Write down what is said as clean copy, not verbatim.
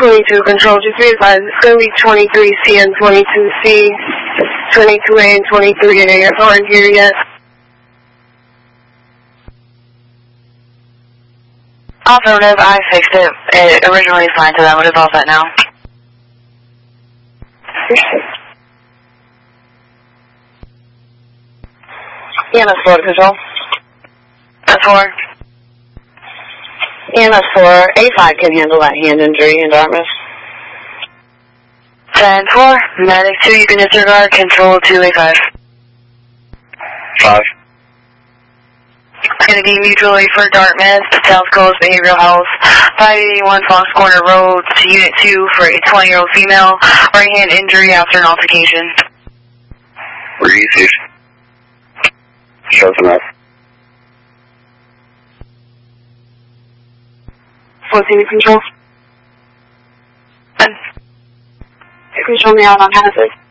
22 control, just be advised, it's going to be 23C and 22C, 22A and 23A. Aren't here yet. Affirmative, I fixed it. It originally assigned to them, but it's all set now. EMS 4 to control. S4. EMS 4, A5 can handle that hand injury in Dartmouth. 10-4, medic 2, you can disregard, control 2, A5. 5. It's going to be mutually for Dartmouth, South Coast Behavioral Health, 581 Fox Corner Road to Unit 2 for a 20-year-old female, right hand injury after an altercation. Where you see? Shows them up. 14 control. Control me out on hazard.